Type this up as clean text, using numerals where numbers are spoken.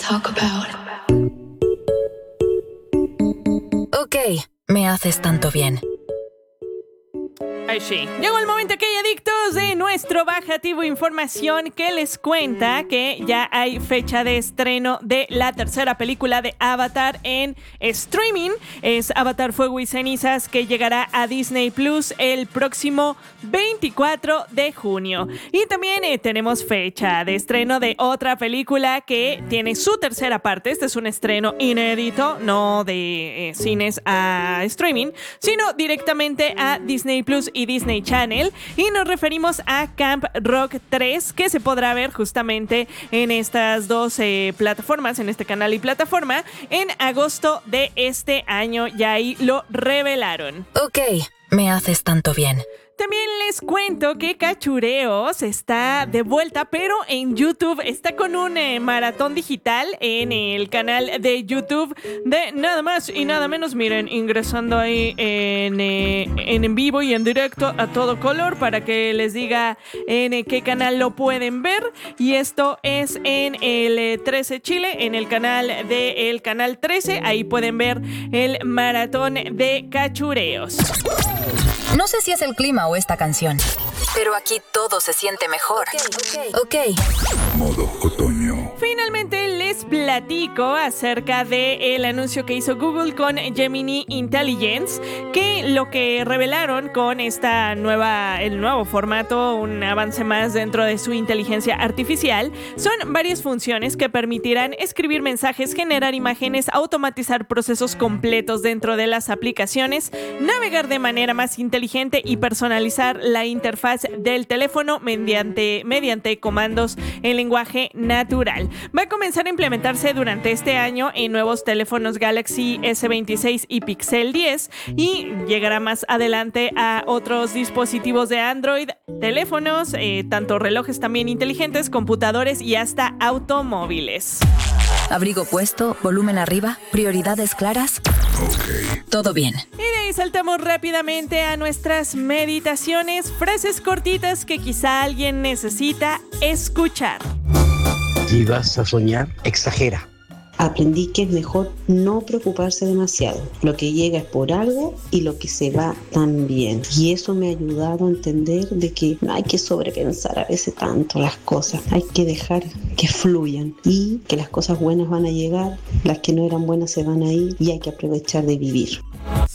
talk about. Ok, me haces tanto bien. Ay, sí. Llegó el momento que hay adictos de nuestro bajativo información que les cuenta que ya hay fecha de estreno de la tercera película de Avatar en streaming. Es Avatar Fuego y Cenizas, que llegará a Disney Plus el próximo 24 de junio. Y también tenemos fecha de estreno de otra película que tiene su tercera parte. Este es un estreno inédito, no de cines a streaming, sino directamente a Disney Plus y Disney Channel, y nos referimos a Camp Rock 3, que se podrá ver justamente en estas dos plataformas, en este canal y plataforma, en agosto de este año. Ya ahí lo revelaron. Ok, me haces tanto bien. También les cuento que Cachureos está de vuelta, pero en YouTube. Está con un maratón digital en el canal de YouTube de nada más y nada menos. Miren, ingresando ahí en vivo y en directo a todo color para que les diga en qué canal lo pueden ver. Y esto es en el 13 Chile, en el canal del canal 13. Ahí pueden ver el maratón de Cachureos. No sé si es el clima o esta canción, pero aquí todo se siente mejor. Ok. Modo otoño. Finalmente les platico acerca del anuncio que hizo Google con Gemini Intelligence, que lo que revelaron con el nuevo formato, un avance más dentro de su inteligencia artificial, son varias funciones que permitirán escribir mensajes, generar imágenes, automatizar procesos completos dentro de las aplicaciones, navegar de manera más inteligente y personalizar la interfaz del teléfono mediante comandos en lenguaje natural. Va a comenzar a implementarse durante este año en nuevos teléfonos Galaxy S26 y Pixel 10, y llegará más adelante a otros dispositivos de Android, teléfonos, tanto relojes también inteligentes, computadores y hasta automóviles. Abrigo puesto, volumen arriba, prioridades claras. Ok. Todo bien. Y de ahí saltamos rápidamente a nuestras meditaciones, frases cortitas que quizá alguien necesita escuchar. Si vas a soñar, exagera. Aprendí que es mejor no preocuparse demasiado. Lo que llega es por algo y lo que se va también. Y eso me ha ayudado a entender de que no hay que sobrepensar a veces tanto las cosas. Hay que dejar que fluyan y que las cosas buenas van a llegar, las que no eran buenas se van a ir y hay que aprovechar de vivir.